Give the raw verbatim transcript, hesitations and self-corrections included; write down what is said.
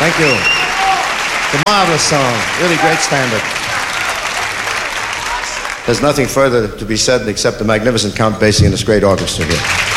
Thank you. It's a marvelous song. Really great standard. There's nothing further to be said except the magnificent Count Basie and this great orchestra here.